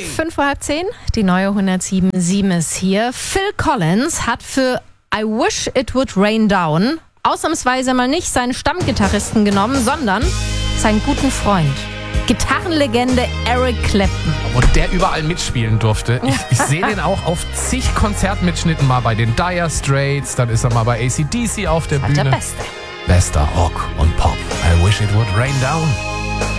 5:10, die neue 107.7 ist hier. Phil Collins hat für I Wish It Would Rain Down ausnahmsweise mal nicht seinen Stammgitarristen genommen, sondern seinen guten Freund, Gitarrenlegende Eric Clapton. Und der überall mitspielen durfte. Ich sehe den auch auf zig Konzertmitschnitten, mal bei den Dire Straits, dann ist er mal bei AC/DC auf der Bühne. Der Beste. Bester Rock und Pop. I Wish It Would Rain Down.